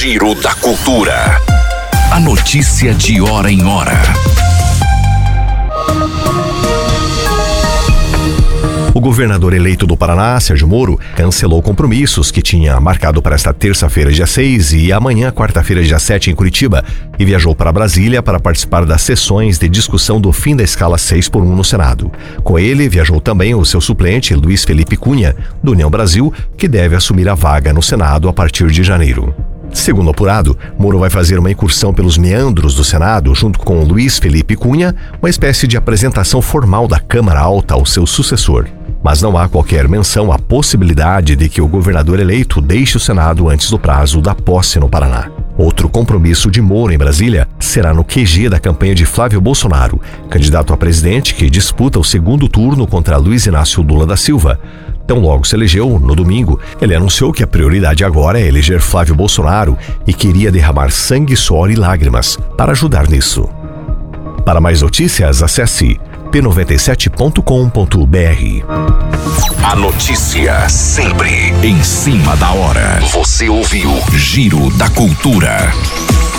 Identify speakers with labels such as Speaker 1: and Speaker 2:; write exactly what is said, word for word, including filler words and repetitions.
Speaker 1: Giro da Cultura. A notícia de hora em hora.
Speaker 2: O governador eleito do Paraná, Sérgio Moro, cancelou compromissos que tinha marcado para esta terça-feira, dia seis, e amanhã, quarta-feira, dia sete, em Curitiba, e viajou para Brasília para participar das sessões de discussão do fim da escala seis por um no Senado. Com ele, viajou também o seu suplente, Luiz Felipe Cunha, do União Brasil, que deve assumir a vaga no Senado a partir de janeiro. Segundo o apurado, Moro vai fazer uma incursão pelos meandros do Senado junto com Luiz Felipe Cunha, uma espécie de apresentação formal da Câmara Alta ao seu sucessor. Mas não há qualquer menção à possibilidade de que o governador eleito deixe o Senado antes do prazo da posse no Paraná. Outro compromisso de Moro em Brasília será no Q G da campanha de Flávio Bolsonaro, candidato a presidente que disputa o segundo turno contra Luiz Inácio Lula da Silva. Tão logo se elegeu, no domingo, ele anunciou que a prioridade agora é eleger Flávio Bolsonaro e queria derramar sangue, suor e lágrimas para ajudar nisso. Para mais notícias, acesse p noventa e sete ponto com ponto b r.
Speaker 1: A notícia sempre em cima da hora. Você ouviu Giro da Cultura.